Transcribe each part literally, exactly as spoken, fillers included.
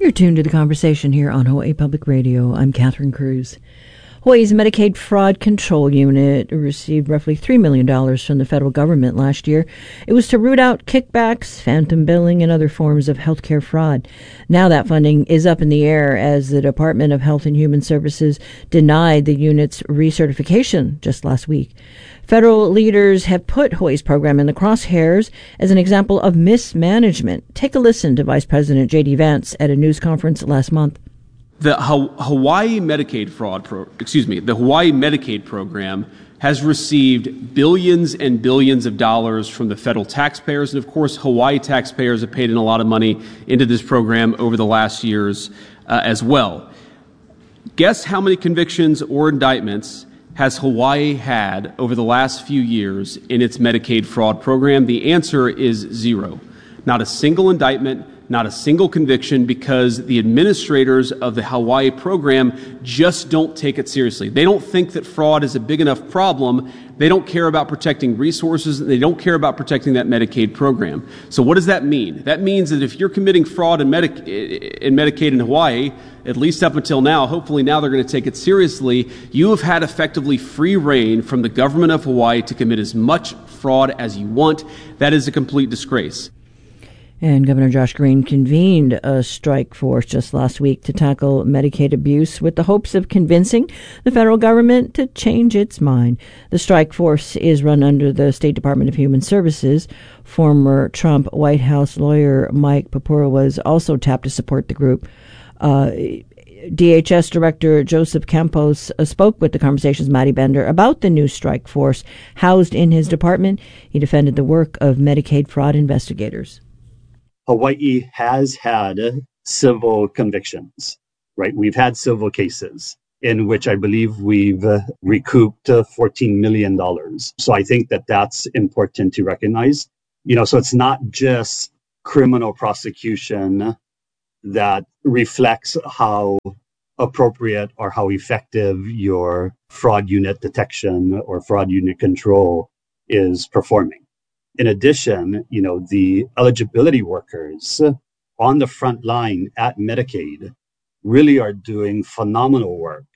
You're tuned to The Conversation here on Hawaii Public Radio. I'm Catherine Cruz. Hawaii's Medicaid Fraud Control Unit received roughly three million dollars from the federal government last year. It was to root out kickbacks, phantom billing, and other forms of healthcare fraud. Now that funding is up in the air as the Department of Health and Human Services denied the unit's recertification just last week. Federal leaders have put Hawaii's program in the crosshairs as an example of mismanagement. Take a listen to Vice President J D Vance at a news conference last month. The Hawaii Medicaid fraud, pro, excuse me, the Hawaii Medicaid program has received billions and billions of dollars from the federal taxpayers. And of course, Hawaii taxpayers have paid in a lot of money into this program over the last years uh, as well. Guess how many convictions or indictments has Hawaii had over the last few years in its Medicaid fraud program? The answer is zero. Not a single indictment, not a single conviction, because the administrators of the Hawaii program just don't take it seriously. They don't think that fraud is a big enough problem. They don't care about protecting resources. They don't care about protecting that Medicaid program. So what does that mean? That means that if you're committing fraud in, Medi- in Medicaid in Hawaii, at least up until now, hopefully now they're going to take it seriously, you have had effectively free reign from the government of Hawaii to commit as much fraud as you want. That is a complete disgrace. And Governor Josh Green convened a strike force just last week to tackle Medicaid abuse with the hopes of convincing the federal government to change its mind. The strike force is run under the State Department of Human Services. Former Trump White House lawyer Mike Popura was also tapped to support the group. Uh, D H S Director Joseph Campos uh, spoke with The Conversation's Maddie Bender about the new strike force housed in his department. He defended the work of Medicaid fraud investigators. Hawaii has had civil convictions, right? We've had civil cases in which I believe we've uh, recouped uh, fourteen million dollars. So I think that that's important to recognize. You know, so it's not just criminal prosecution that reflects how appropriate or how effective your fraud unit detection or fraud unit control is performing. In addition, you know, the eligibility workers on the front line at Medicaid really are doing phenomenal work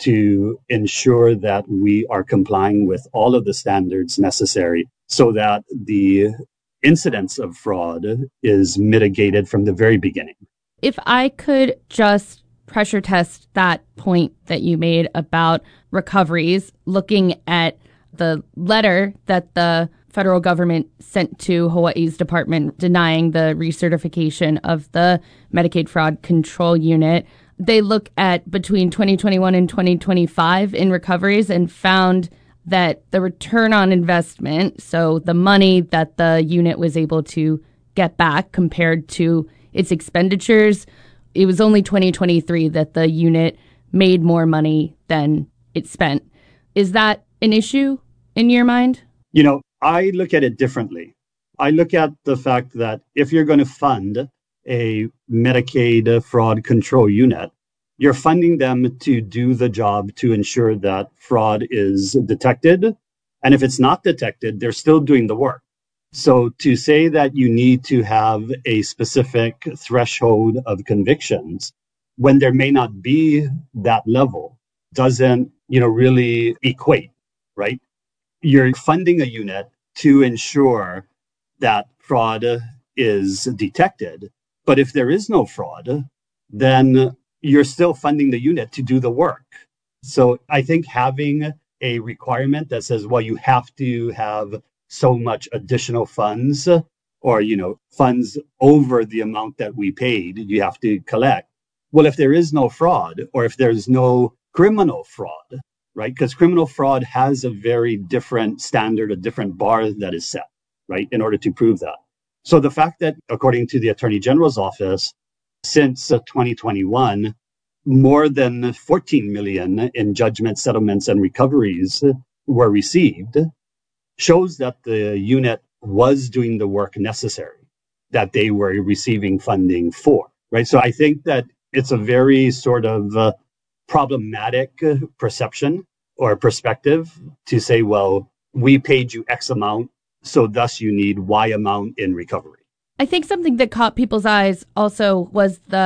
to ensure that we are complying with all of the standards necessary so that the incidence of fraud is mitigated from the very beginning. If I could just pressure test that point that you made about recoveries, looking at the letter that the federal government sent to Hawaii's department denying the recertification of the Medicaid Fraud Control Unit. They look at between twenty twenty-one and twenty twenty-five in recoveries and found that the return on investment, so the money that the unit was able to get back compared to its expenditures, it was only twenty twenty-three that the unit made more money than it spent. Is that an issue in your mind? You know, I look at it differently. I look at the fact that if you're going to fund a Medicaid fraud control unit, you're funding them to do the job to ensure that fraud is detected. And if it's not detected, they're still doing the work. So to say that you need to have a specific threshold of convictions when there may not be that level doesn't, you know, really equate, right? You're funding a unit to ensure that fraud is detected. But if there is no fraud, then you're still funding the unit to do the work. So I think having a requirement that says, well, you have to have so much additional funds or, you know, funds over the amount that we paid, you have to collect. Well, if there is no fraud or if there's no criminal fraud, right? Because criminal fraud has a very different standard, a different bar that is set, right, in order to prove that. So the fact that, according to the Attorney General's office, since uh, twenty twenty-one, more than fourteen million in judgment settlements and recoveries were received shows that the unit was doing the work necessary that they were receiving funding for, right? So I think that it's a very sort of uh, problematic perception or perspective to say, well, we paid you X amount, so thus you need Y amount in recovery. I think something that caught people's eyes also was the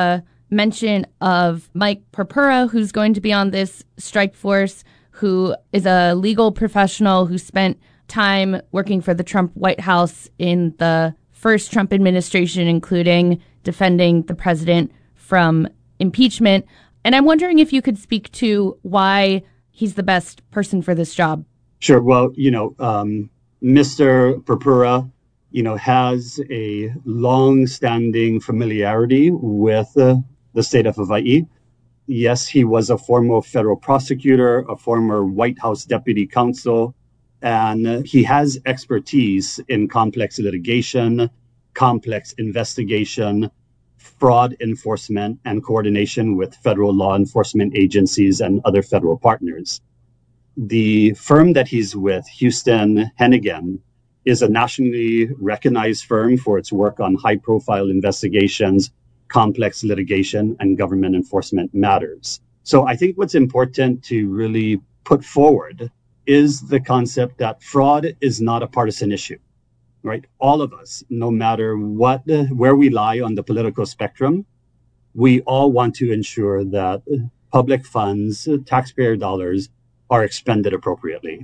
mention of Mike Purpura, who's going to be on this strike force, who is a legal professional who spent time working for the Trump White House in the first Trump administration, including defending the president from impeachment. And I'm wondering if you could speak to why he's the best person for this job. Sure. Well, you know, um, Mister Purpura, you know, has a long-standing familiarity with uh, the state of Hawaii. Yes, he was a former federal prosecutor, a former White House deputy counsel, and uh, he has expertise in complex litigation, complex investigation, fraud enforcement, and coordination with federal law enforcement agencies and other federal partners. The firm that he's with, Houston Hennigan, is a nationally recognized firm for its work on high-profile investigations, complex litigation, and government enforcement matters. So I think what's important to really put forward is the concept that fraud is not a partisan issue, right? All of us, no matter what, where we lie on the political spectrum, we all want to ensure that public funds, taxpayer dollars, are expended appropriately.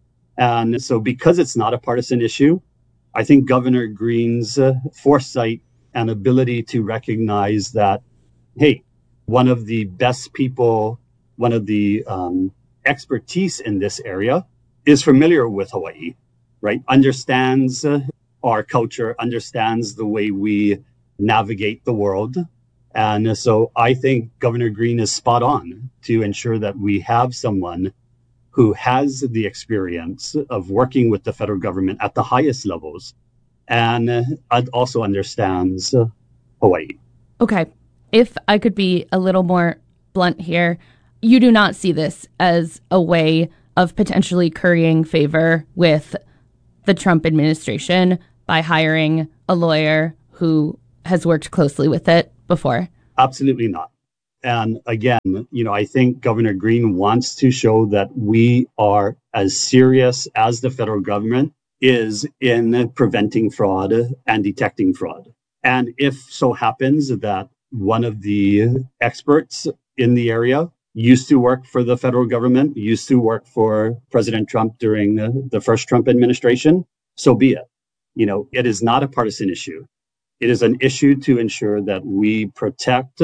And so because it's not a partisan issue, I think Governor Green's uh, foresight and ability to recognize that, hey, one of the best people, one of the um, expertise in this area is familiar with Hawaii, right? Understands uh, our culture, understands the way we navigate the world. And so I think Governor Green is spot on to ensure that we have someone who has the experience of working with the federal government at the highest levels and uh, also understands uh, Hawaii. Okay. If I could be a little more blunt here, you do not see this as a way of potentially currying favor with the Trump administration by hiring a lawyer who has worked closely with it before? Absolutely not. And again, you know, I think Governor Green wants to show that we are as serious as the federal government is in preventing fraud and detecting fraud. And if so happens that one of the experts in the area used to work for the federal government, used to work for President Trump during the first Trump administration, so be it. You know, it is not a partisan issue. It is an issue to ensure that we protect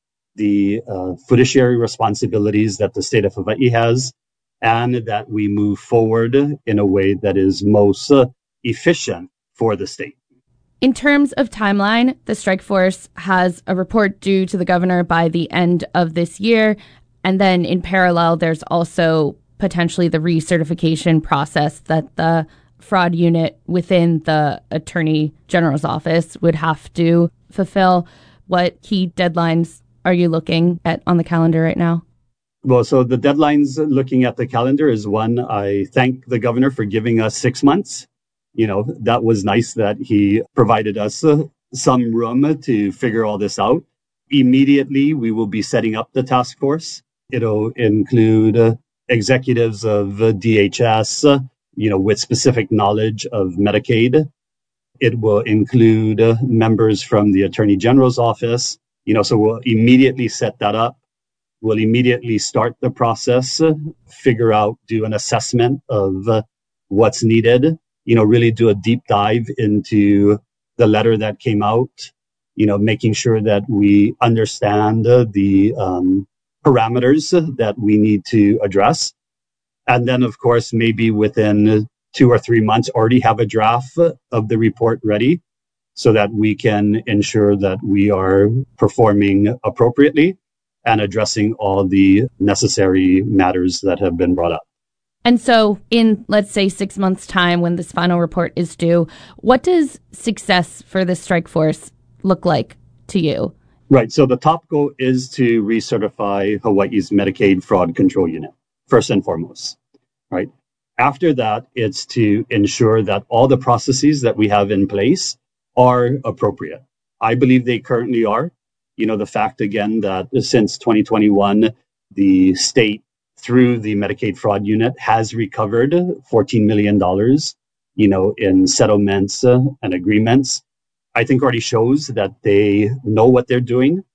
the uh, fiduciary responsibilities that the state of Hawaii has, and that we move forward in a way that is most uh, efficient for the state. In terms of timeline, the strike force has a report due to the governor by the end of this year. And then in parallel, there's also potentially the recertification process that the fraud unit within the Attorney General's office would have to fulfill. What key deadlines are you looking at on the calendar right now? Well, so the deadlines looking at the calendar is one, I thank the governor for giving us six months. You know, that was nice that he provided us uh, some room to figure all this out. Immediately, we will be setting up the task force. It'll include uh, executives of uh, D H S, uh, you know, with specific knowledge of Medicaid. It will include uh, members from the Attorney General's office. You know, so we'll immediately set that up. We'll immediately start the process, uh, figure out, do an assessment of uh, what's needed, you know, really do a deep dive into the letter that came out, you know, making sure that we understand uh, the um, parameters that we need to address. And then, of course, maybe within two or three months, already have a draft of the report ready, so that we can ensure that we are performing appropriately and addressing all the necessary matters that have been brought up. And so in, let's say, six months' time when this final report is due, what does success for the strike force look like to you? Right. So the top goal is to recertify Hawaii's Medicaid Fraud Control Unit, first and foremost. Right. After that, it's to ensure that all the processes that we have in place are appropriate. I believe they currently are. You know, the fact, again, that since twenty twenty-one, the state, through the Medicaid Fraud Unit, has recovered fourteen million dollars, you know, in settlements uh, and agreements, I think already shows that they know what they're doing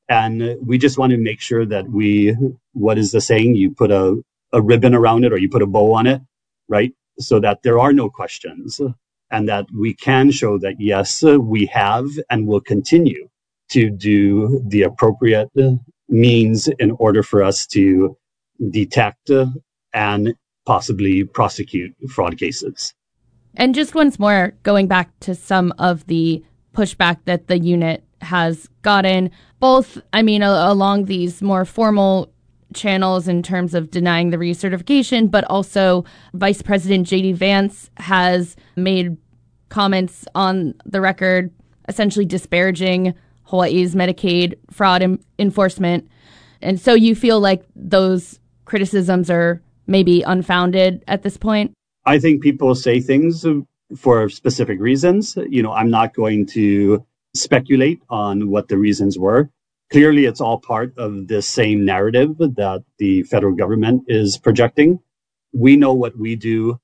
And we just want to make sure that we, what is the saying? You put a, a ribbon around it or you put a bow on it, right? So that there are no questions and that we can show that, yes, we have and will continue to do the appropriate means in order for us to detect and possibly prosecute fraud cases. And just once more, going back to some of the pushback that the unit has gotten, both, I mean, a- along these more formal channels in terms of denying the recertification, but also Vice President J D Vance has made comments on the record essentially disparaging Hawaii's Medicaid fraud em- enforcement. And so you feel like those criticisms are maybe unfounded at this point? I think people say things for specific reasons. You know, I'm not going to speculate on what the reasons were. Clearly, it's all part of this same narrative that the federal government is projecting. We know what we do.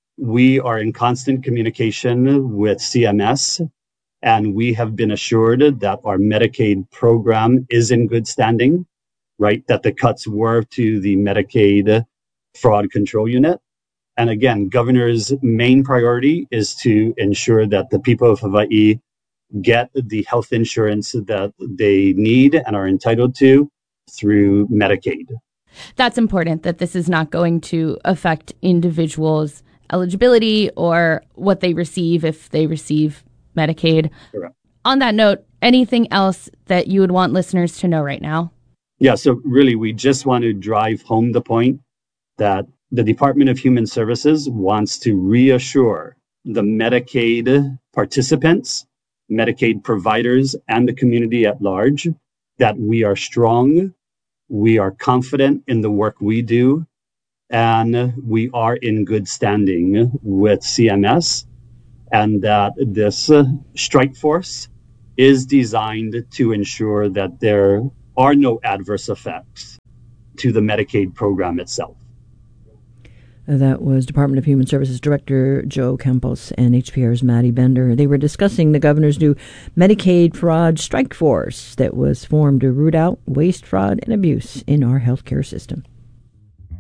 We are in constant communication with C M S, and we have been assured that our Medicaid program is in good standing, right? That the cuts were to the Medicaid fraud control unit. And again, governor's main priority is to ensure that the people of Hawaii get the health insurance that they need and are entitled to through Medicaid. That's important, that this is not going to affect individuals' eligibility or what they receive if they receive Medicaid. Correct. On that note, anything else that you would want listeners to know right now? Yeah, so really, we just want to drive home the point that the Department of Human Services wants to reassure the Medicaid participants, Medicaid providers, and the community at large that we are strong, we are confident in the work we do, and we are in good standing with C M S, and that this uh, strike force is designed to ensure that there are no adverse effects to the Medicaid program itself. That was Department of Human Services Director Joe Campos and H P R's Maddie Bender. They were discussing the governor's new Medicaid fraud strike force that was formed to root out waste, fraud, and abuse in our healthcare system.